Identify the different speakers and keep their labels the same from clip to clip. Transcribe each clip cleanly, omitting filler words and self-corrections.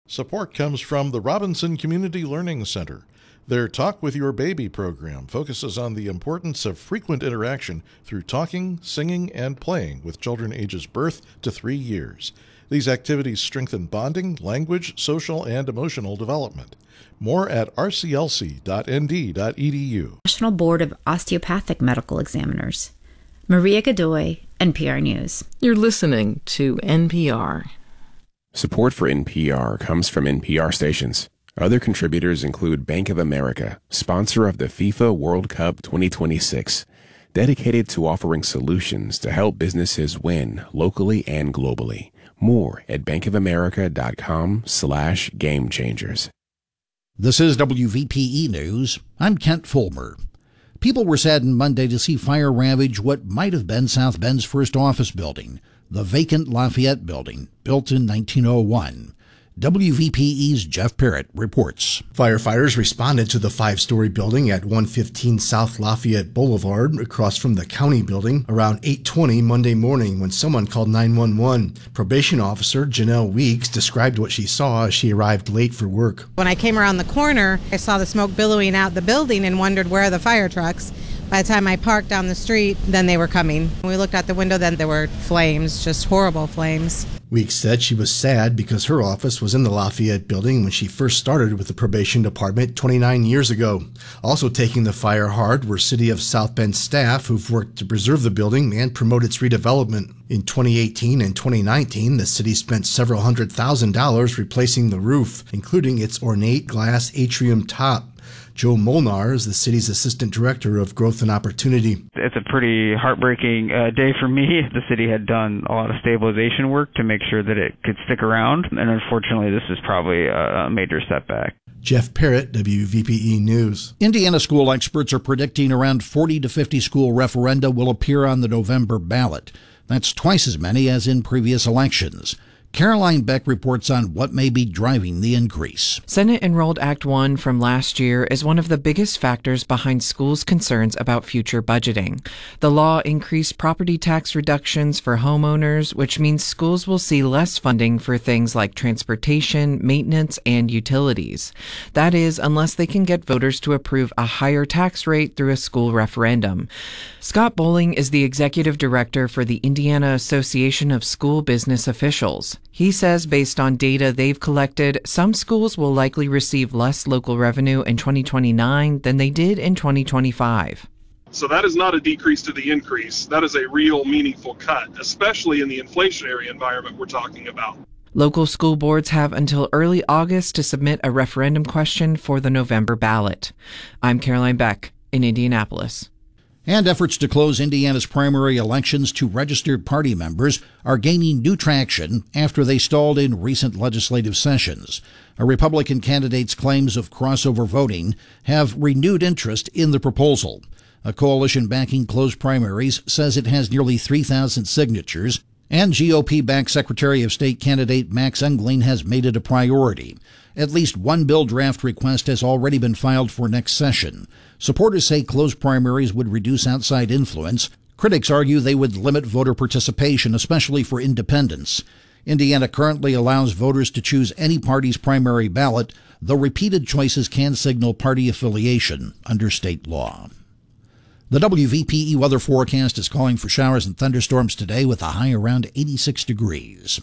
Speaker 1: Support comes from the Robinson Community Learning Center. Their Talk with Your Baby program focuses on the importance of frequent interaction through talking, singing, and playing with children ages birth to 3 years. These activities strengthen bonding, language, social, and emotional development. More at rclc.nd.edu.
Speaker 2: National Board of Osteopathic Medical Examiners. Maria Godoy, NPR News.
Speaker 3: You're listening to NPR.
Speaker 4: Support for NPR comes from NPR stations. Other contributors include Bank of America, sponsor of the FIFA World Cup 2026, dedicated to offering solutions to help businesses win locally and globally. More at bankofamerica.com/gamechangers.
Speaker 5: This is WVPE News. I'm Kent Fulmer. People were saddened Monday to see fire ravage what might have been South Bend's first office building, the vacant Lafayette Building, built in 1901. WVPE's Jeff Parrott reports.
Speaker 6: Firefighters responded to the 5-story building at 115 South Lafayette Boulevard across from the county building around 8:20 Monday morning when someone called 911. Probation officer Janelle Weeks described what she saw as she arrived late for work.
Speaker 7: When I came around the corner, I saw the smoke billowing out the building and wondered where are the fire trucks. By the time I parked down the street, then they were coming. When we looked out the window, then there were flames, just horrible flames.
Speaker 6: Weeks said she was sad because her office was in the Lafayette Building when she first started with the probation department 29 years ago. Also taking the fire hard were City of South Bend staff who've worked to preserve the building and promote its redevelopment. In 2018 and 2019, the city spent several $100,000 replacing the roof, including its ornate glass atrium top. Joe Molnar is the city's assistant director of growth and opportunity.
Speaker 8: It's a pretty heartbreaking day for me. The city had done a lot of stabilization work to make sure that it could stick around, and unfortunately this is probably a major setback.
Speaker 6: Jeff Parrott, WVPE News.
Speaker 5: Indiana school experts are predicting around 40 to 50 school referenda will appear on the November ballot. That's twice as many as in previous elections. Caroline Beck reports on what may be driving the increase.
Speaker 3: Senate Enrolled Act 1 from last year is one of the biggest factors behind schools' concerns about future budgeting. The law increased property tax reductions for homeowners, which means schools will see less funding for things like transportation, maintenance, and utilities. That is, unless they can get voters to approve a higher tax rate through a school referendum. Scott Bowling is the executive director for the Indiana Association of School Business Officials. He says based on data they've collected, some schools will likely receive less local revenue in 2029 than they did in 2025.
Speaker 9: So that is not a decrease to the increase. That is a real meaningful cut, especially in the inflationary environment we're talking about.
Speaker 3: Local school boards have until early August to submit a referendum question for the November ballot. I'm Caroline Beck in Indianapolis.
Speaker 5: And efforts to close Indiana's primary elections to registered party members are gaining new traction after they stalled in recent legislative sessions. A Republican candidate's claims of crossover voting have renewed interest in the proposal. A coalition backing closed primaries says it has nearly 3,000 signatures, and GOP-backed Secretary of State candidate Max Engling has made it a priority. At least one bill draft request has already been filed for next session. Supporters say closed primaries would reduce outside influence. Critics argue they would limit voter participation, especially for independents. Indiana currently allows voters to choose any party's primary ballot, though repeated choices can signal party affiliation under state law. The WVPE weather forecast is calling for showers and thunderstorms today with a high around 86 degrees.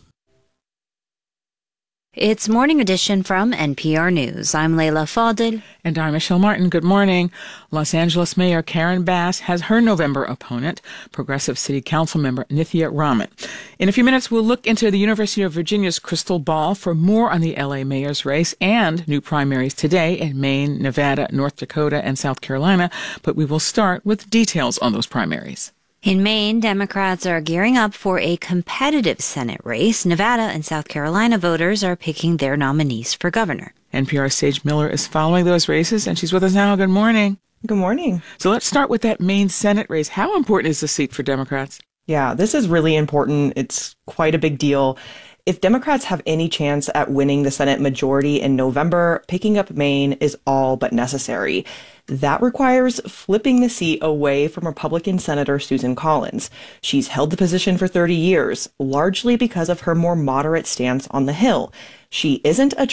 Speaker 2: It's Morning Edition from NPR News. I'm Layla Fadil.
Speaker 10: And I'm Michelle Martin. Good morning. Los Angeles Mayor Karen Bass has her November opponent, Progressive City Council member Nithya Raman. In a few minutes, we'll look into the University of Virginia's crystal ball for more on the LA mayor's race and new primaries today in Maine, Nevada, North Dakota, and South Carolina. But we will start with details on those primaries.
Speaker 2: In Maine, Democrats are gearing up for a competitive Senate race. Nevada and South Carolina voters are picking their nominees for governor.
Speaker 10: NPR's Sage Miller is following those races, and she's with us now. Good morning.
Speaker 11: Good morning.
Speaker 10: So let's start with that Maine Senate race. How important is the seat for Democrats?
Speaker 11: Yeah, this is really important. It's quite a big deal. If Democrats have any chance at winning the Senate majority in November, picking up Maine is all but necessary. That requires flipping the seat away from Republican Senator Susan Collins. She's held the position for 30 years, largely because of her more moderate stance on the Hill. She isn't a